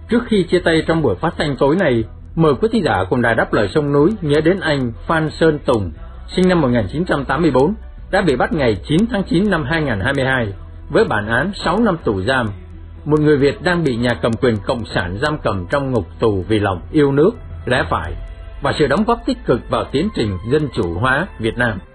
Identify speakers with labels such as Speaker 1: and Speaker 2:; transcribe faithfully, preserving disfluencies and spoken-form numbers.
Speaker 1: Trước khi chia tay trong buổi phát thanh tối này, mời quý thính giả cùng Đài Đáp Lời Sông Núi nhớ đến anh Phan Sơn Tùng, sinh năm một nghìn chín trăm tám mươi tư, đã bị bắt ngày chín tháng chín năm hai nghìn không trăm hai mươi hai với bản án sáu năm tù giam. Một người Việt đang bị nhà cầm quyền cộng sản giam cầm trong ngục tù vì lòng yêu nước, lẽ phải và sự đóng góp tích cực vào tiến trình dân chủ hóa Việt Nam.